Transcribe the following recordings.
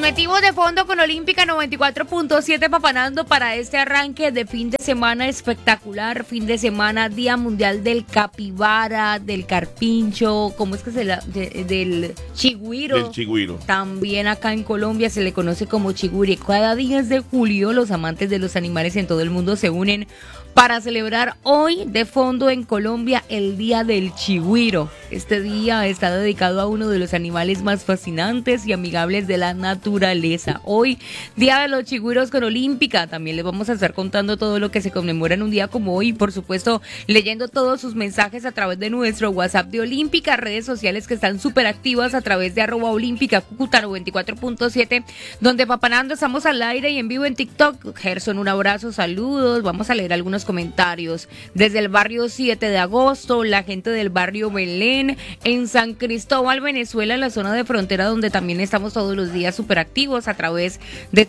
metimos de fondo con Olímpica 94.7 papanando para este arranque de fin de semana espectacular, fin de semana, Día Mundial del Capibara, del Carpincho, ¿cómo es que del chigüiro? Del chigüiro. También acá en Colombia se le conoce como chigüire. Cada 10 de julio los amantes de los animales en todo el mundo se unen para celebrar hoy de fondo en Colombia el Día del Chigüiro. Este día está dedicado a uno de los animales más fascinantes y amigables de la naturaleza. Hoy, Día de los Chigüiros con Olímpica. También les vamos a estar contando todo lo que se conmemora en un día como hoy. Por supuesto, leyendo todos sus mensajes a través de nuestro WhatsApp de Olímpica, redes sociales que están súper activas a través de @Olímpica Cúcuta 94.7, donde papanando estamos al aire y en vivo en TikTok. Gerson, un abrazo, saludos. Vamos a leer algunos comentarios. Desde el barrio 7 de agosto, la gente del barrio Belén, en San Cristóbal, Venezuela, en la zona de frontera, donde también estamos todos los días súper activos a través de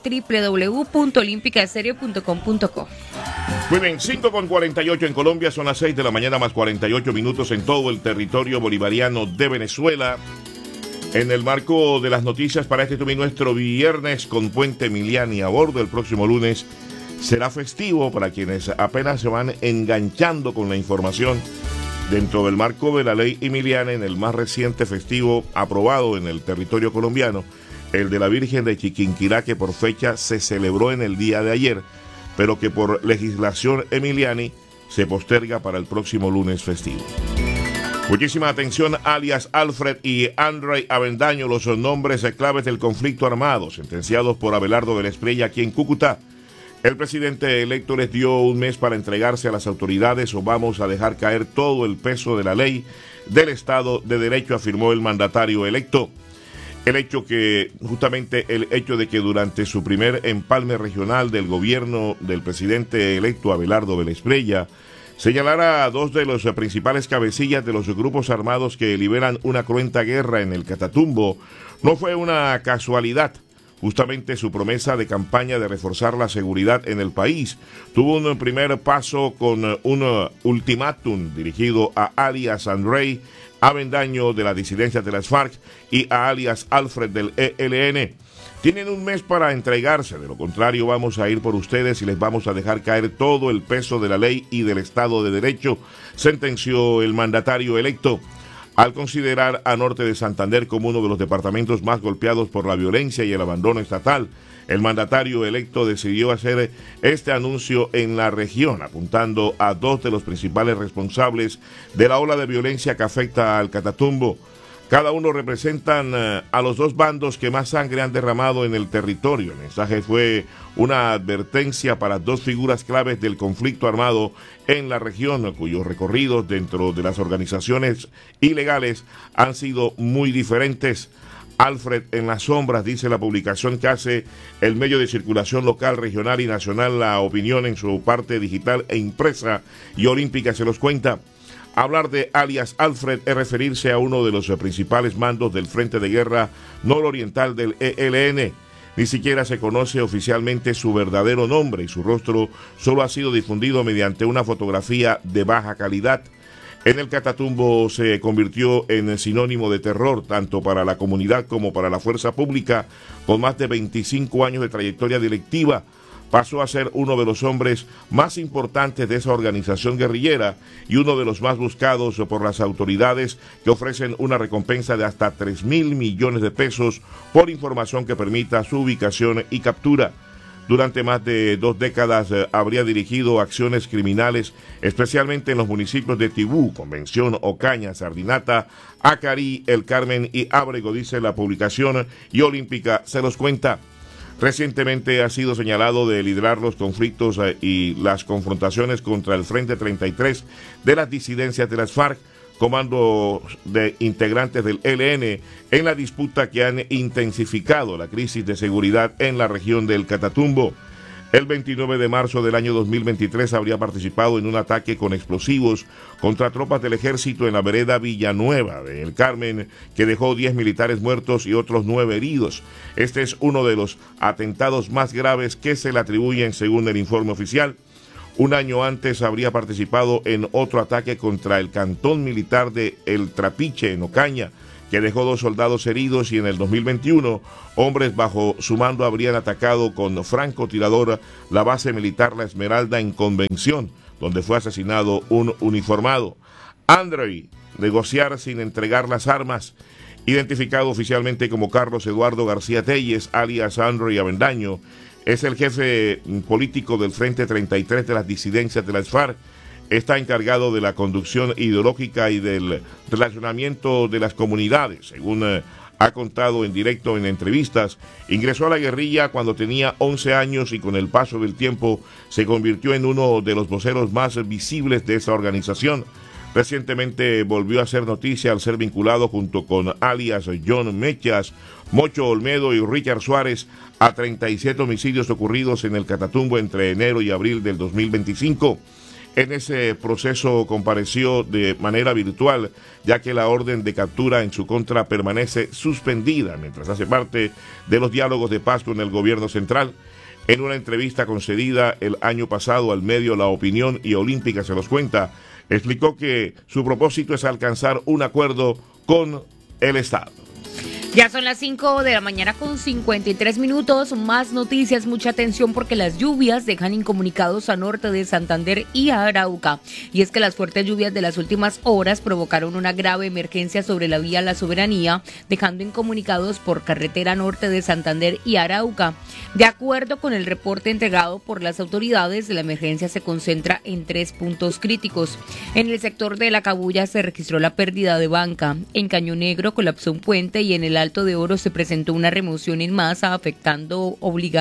www.olimpicaestereo.com.co. Muy bien, 5:48 en Colombia, son las 6 de la mañana más 48 minutos en todo el territorio bolivariano de Venezuela. En el marco de las noticias para este domingo, nuestro viernes con Puente Emiliani a bordo, el próximo lunes será festivo para quienes apenas se van enganchando con la información. Dentro del marco de la ley Emiliani, en el más reciente festivo aprobado en el territorio colombiano, el de la Virgen de Chiquinquirá, que por fecha se celebró en el día de ayer, pero que por legislación Emiliani se posterga para el próximo lunes festivo. Muchísima atención, alias Alfred y Andrei Avendaño, los nombres claves del conflicto armado, sentenciados por Abelardo de la Espriella aquí en Cúcuta. El presidente electo les dio un mes para entregarse a las autoridades o vamos a dejar caer todo el peso de la ley del Estado de Derecho, afirmó el mandatario electo. El hecho de que durante su primer empalme regional del gobierno del presidente electo Abelardo de la Espriella señalara a dos de los principales cabecillas de los grupos armados que liberan una cruenta guerra en el Catatumbo no fue una casualidad. Justamente su promesa de campaña de reforzar la seguridad en el país tuvo un primer paso con un ultimátum dirigido a alias Andrei Avendaño de la disidencia de las FARC y a alias Alfred del ELN. Tienen un mes para entregarse, de lo contrario vamos a ir por ustedes y les vamos a dejar caer todo el peso de la ley y del Estado de Derecho, sentenció el mandatario electo. Al considerar a Norte de Santander como uno de los departamentos más golpeados por la violencia y el abandono estatal, el mandatario electo decidió hacer este anuncio en la región, apuntando a dos de los principales responsables de la ola de violencia que afecta al Catatumbo. Cada uno representan a los dos bandos que más sangre han derramado en el territorio. El mensaje fue una advertencia para dos figuras claves del conflicto armado en la región, cuyos recorridos dentro de las organizaciones ilegales han sido muy diferentes. Alfred en las sombras, dice la publicación que hace el medio de circulación local, regional y nacional La Opinión en su parte digital e impresa, y Olímpica se los cuenta. Hablar de alias Alfred es referirse a uno de los principales mandos del Frente de Guerra Nororiental del ELN. Ni siquiera se conoce oficialmente su verdadero nombre y su rostro solo ha sido difundido mediante una fotografía de baja calidad. En el Catatumbo se convirtió en sinónimo de terror tanto para la comunidad como para la fuerza pública, con más de 25 años de trayectoria delictiva. Pasó a ser uno de los hombres más importantes de esa organización guerrillera y uno de los más buscados por las autoridades, que ofrecen una recompensa de hasta 3.000 millones de pesos por información que permita su ubicación y captura. Durante más de 2 décadas habría dirigido acciones criminales, especialmente en los municipios de Tibú, Convención, Ocaña, Sardinata, Acarí, El Carmen y Ábrego, dice la publicación, y Olímpica se los cuenta. Recientemente ha sido señalado de liderar los conflictos y las confrontaciones contra el Frente 33 de las disidencias de las FARC, comando de integrantes del ELN, en la disputa que han intensificado la crisis de seguridad en la región del Catatumbo. El 29 de marzo del año 2023 habría participado en un ataque con explosivos contra tropas del ejército en la vereda Villanueva de El Carmen, que dejó 10 militares muertos y otros 9 heridos. Este es uno de los atentados más graves que se le atribuyen según el informe oficial. Un año antes habría participado en otro ataque contra el cantón militar de El Trapiche en Ocaña, que dejó 2 soldados heridos, y en el 2021 hombres bajo su mando habrían atacado con francotirador la base militar La Esmeralda en Convención, donde fue asesinado un uniformado. Andrei, negociar sin entregar las armas, identificado oficialmente como Carlos Eduardo García Telles, alias Andrei Avendaño, es el jefe político del Frente 33 de las disidencias de las FARC. Está encargado de la conducción ideológica y del relacionamiento de las comunidades. Según ha contado en directo en entrevistas, ingresó a la guerrilla cuando tenía 11 años y con el paso del tiempo se convirtió en uno de los voceros más visibles de esa organización. Recientemente volvió a hacer noticia al ser vinculado junto con alias John Mechas, Mocho Olmedo y Richard Suárez a 37 homicidios ocurridos en el Catatumbo entre enero y abril del 2025. En ese proceso compareció de manera virtual, ya que la orden de captura en su contra permanece suspendida mientras hace parte de los diálogos de paz con el gobierno central. En una entrevista concedida el año pasado al medio La Opinión y Olímpica se los cuenta, explicó que su propósito es alcanzar un acuerdo con el Estado. Ya son las 5 de la mañana con 53 minutos. Más noticias, mucha atención porque las lluvias dejan incomunicados a norte de Santander y a Arauca. Y es que las fuertes lluvias de las últimas horas provocaron una grave emergencia sobre la vía La Soberanía, dejando incomunicados por carretera norte de Santander y Arauca. De acuerdo con el reporte entregado por las autoridades, la emergencia se concentra en 3 puntos críticos. En el sector de La Cabuya se registró la pérdida de banca. En Caño Negro colapsó un puente y en el Alto de Oro se presentó una remoción en masa, afectando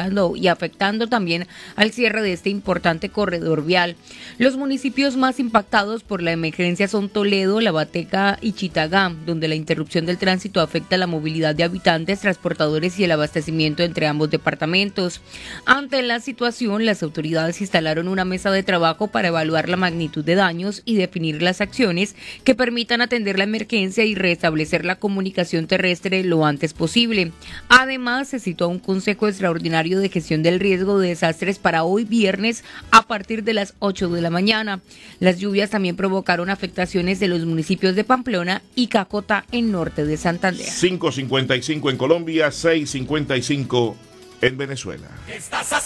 también al cierre de este importante corredor vial. Los municipios más impactados por la emergencia son Toledo, La Bateca y Chitagá, donde la interrupción del tránsito afecta la movilidad de habitantes, transportadores y el abastecimiento entre ambos departamentos. Ante la situación, las autoridades instalaron una mesa de trabajo para evaluar la magnitud de daños y definir las acciones que permitan atender la emergencia y restablecer la comunicación terrestre lo antes posible. Además, se citó un consejo extraordinario de gestión del riesgo de desastres para hoy viernes a partir de las 8 de la mañana. Las lluvias también provocaron afectaciones de los municipios de Pamplona y Cacota en norte de Santander. 5:55 en Colombia, 6:55 en Venezuela.